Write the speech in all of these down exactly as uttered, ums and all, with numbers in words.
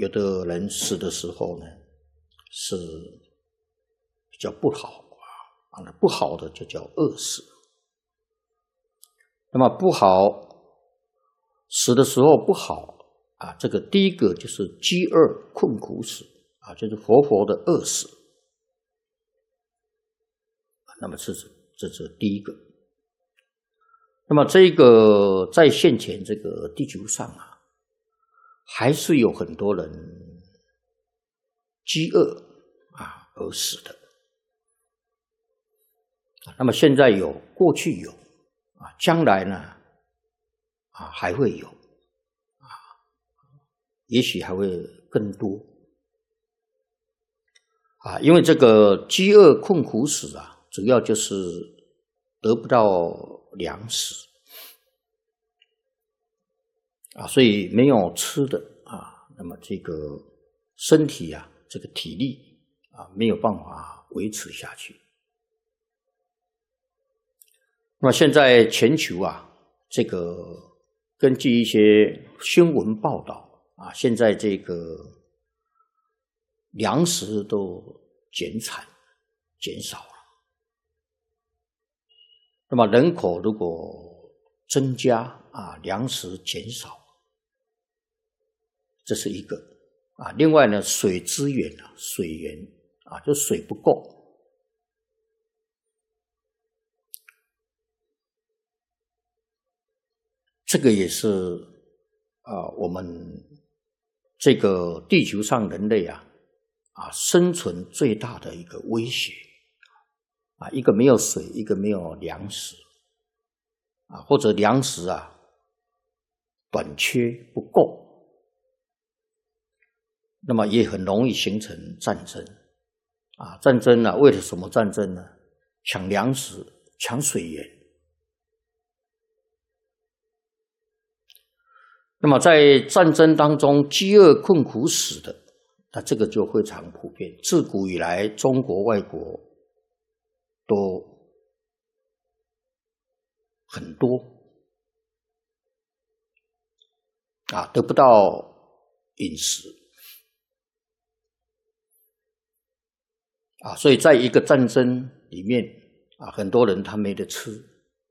有的人死的时候呢是比较不好啊，不好的就叫饿死。那么不好死的时候不好啊，这个第一个就是饥饿困苦死啊，就是活活的饿死。那么这是这是第一个。那么这个在现前这个地球上啊，还是有很多人饥饿啊而死的。那么现在有，过去有啊，将来呢啊还会有啊，也许还会更多啊，因为这个饥饿困苦死啊，主要就是得不到粮食啊，所以没有吃的啊，那么这个身体啊，这个体力啊，没有办法维持下去。那么现在全球啊，这个根据一些新闻报道啊，现在这个粮食都减产减少了。那么人口如果增加啊，粮食减少，这是一个啊。另外呢，水资源啊，水源啊，就水不够。这个也是啊，我们这个地球上人类啊啊生存最大的一个威胁啊，一个没有水，一个没有粮食啊，或者粮食啊短缺不够，那么也很容易形成战争啊。战争啊，为了什么战争呢？抢粮食，抢水源。那么在战争当中饥饿困苦死的，那这个就非常普遍，自古以来中国外国都很多啊，得不到饮食啊，所以在一个战争里面啊，很多人他没得吃。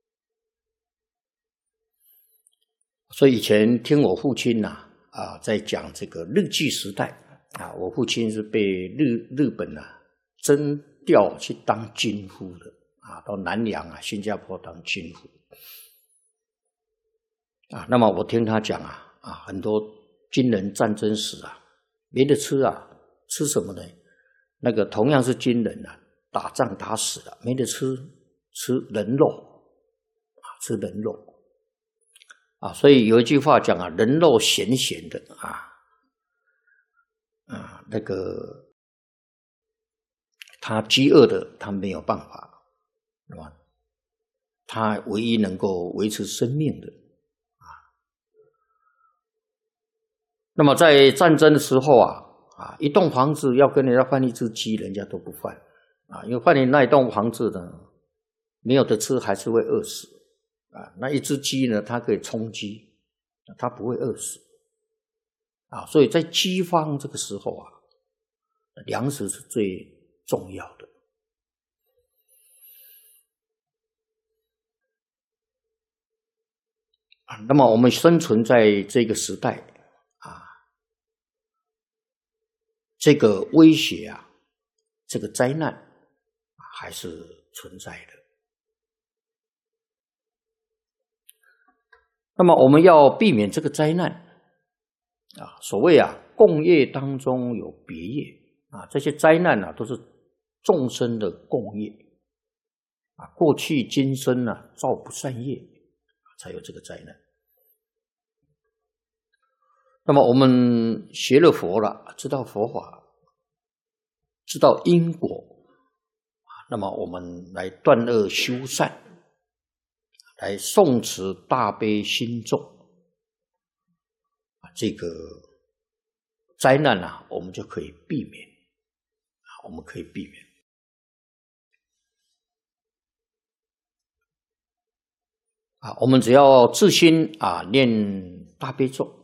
所以以前听我父亲呐 啊, 啊在讲这个日据时代啊，我父亲是被日日本啊征调去当军夫的啊，到南洋啊、新加坡当军夫啊。那么我听他讲啊啊，很多军人战争时啊没得吃啊，吃什么呢？那个同样是军人啊，打仗打死了没得吃，吃人肉啊，吃人肉。啊，所以有一句话讲啊，人肉咸咸的啊，啊，那个他饥饿的，他没有办法，是吧？他唯一能够维持生命的啊。那么在战争的时候啊，啊，一栋房子要跟人家换一只鸡，人家都不换啊，因为换你那一栋房子呢，没有得吃，还是会饿死。啊，那一只鸡呢，它可以充饥，它不会饿死啊。所以在饥荒这个时候啊，粮食是最重要的啊。那么我们生存在这个时代啊，这个威胁啊，这个灾难还是存在的。那么我们要避免这个灾难啊，所谓啊，共业当中有别业啊，这些灾难啊都是众生的共业啊，过去今生啊造不善业，才有这个灾难。那么我们学了佛了，知道佛法，知道因果，那么我们来断恶修善，来诵持大悲心咒，这个灾难啊，我们就可以避免啊，我们可以避免啊，我们只要自心啊念大悲咒